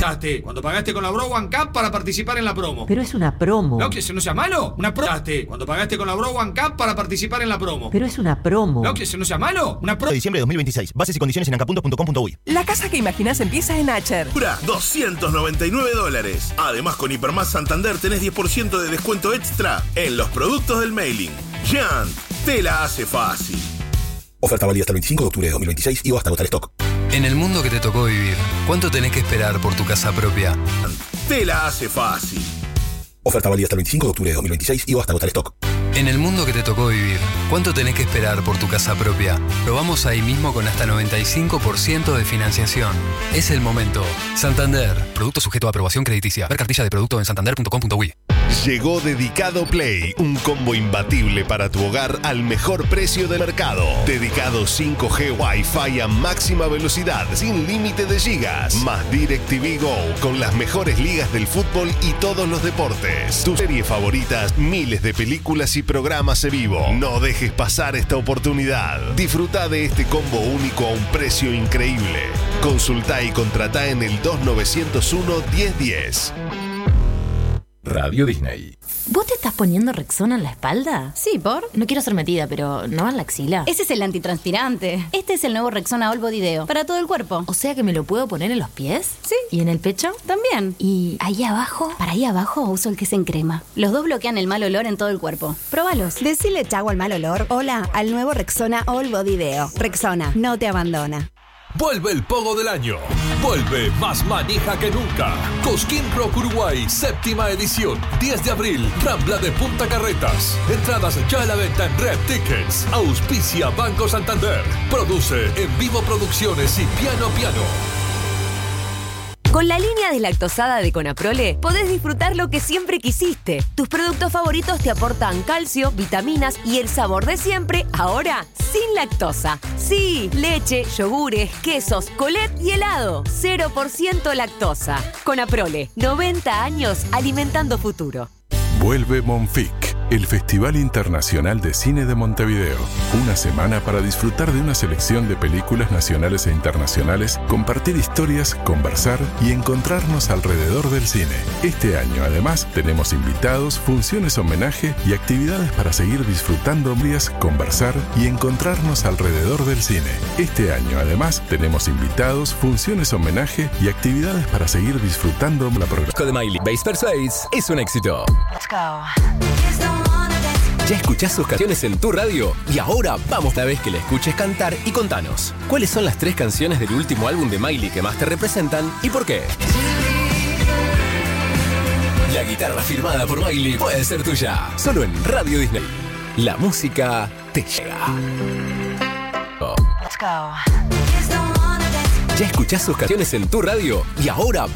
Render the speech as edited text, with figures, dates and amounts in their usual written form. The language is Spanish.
Cuando pagaste con la Bro One Cup para participar en la promo. Pero es una promo. No, que eso no sea malo. Una promo. Cuando pagaste con la Bro One Cup para participar en la promo. Pero es una promo. No, que eso no sea malo. Una promo. De diciembre de 2026. Bases y condiciones en ancapuntos.com.uy. La casa que imaginás empieza en Acher. Pura $299. Además, con Hipermás Santander tenés 10% de descuento extra en los productos del mailing. Jean, te la hace fácil. Oferta válida hasta el 25 de octubre de 2026 y o hasta agotar stock. En el mundo que te tocó vivir, ¿cuánto tenés que esperar por tu casa propia? Te la hace fácil. Oferta válida hasta el 25 de octubre de 2026 y o hasta agotar stock. En el mundo que te tocó vivir, ¿cuánto tenés que esperar por tu casa propia? Probamos ahí mismo con hasta 95% de financiación. Es el momento. Santander. Producto sujeto a aprobación crediticia. Ver cartilla de producto en santander.com.uy. Llegó Dedicado Play, un combo imbatible para tu hogar al mejor precio del mercado. Dedicado 5G Wi-Fi a máxima velocidad, sin límite de gigas. Más DirecTV Go, con las mejores ligas del fútbol y todos los deportes. Tus series favoritas, miles de películas y programas en vivo. No dejes pasar esta oportunidad. Disfruta de este combo único a un precio increíble. Consulta y contratá en el 2901-1010. Radio Disney. ¿Vos te estás poniendo Rexona en la espalda? Sí, ¿por? No quiero ser metida, pero ¿no en la axila? Ese es el antitranspirante. Este es el nuevo Rexona All Body Deo. Para todo el cuerpo. O sea que me lo puedo poner en los pies. Sí. ¿Y en el pecho? También. ¿Y ahí abajo? Para ahí abajo uso el que es en crema. Los dos bloquean el mal olor en todo el cuerpo. Próbalos. Decile chau al mal olor. Hola al nuevo Rexona All Body Deo. Rexona, no te abandona. Vuelve el pogo del año. Vuelve más manija que nunca. Cosquín Rock Uruguay, 7ª edición. 10 de abril, Rambla de Punta Carretas. Entradas ya a la venta en Red Tickets. Auspicia Banco Santander. Produce En Vivo Producciones y Piano Piano. Con la línea deslactosada de Conaprole podés disfrutar lo que siempre quisiste. Tus productos favoritos te aportan calcio, vitaminas y el sabor de siempre, ahora sin lactosa. Sí, leche, yogures, quesos, colet y helado. 0% lactosa. Conaprole, 90 años alimentando futuro. Vuelve Monfic, el Festival Internacional de Cine de Montevideo. Una semana para disfrutar de una selección de películas nacionales e internacionales, compartir historias, conversar y encontrarnos alrededor del cine. Este año, además, tenemos invitados, funciones homenaje y actividades para seguir disfrutando días, conversar y encontrarnos alrededor del cine. Este año, además, tenemos invitados, funciones homenaje y actividades para seguir disfrutando la programación. De Miley, Base Persuades es un éxito. Ya escuchás sus canciones en tu radio y ahora vamos la vez que la escuches cantar y contanos. ¿Cuáles son las 3 canciones del último álbum de Miley que más te representan y por qué? La guitarra firmada por Miley puede ser tuya. Solo en Radio Disney. La música te llega. Ya escuchás sus canciones en tu radio y ahora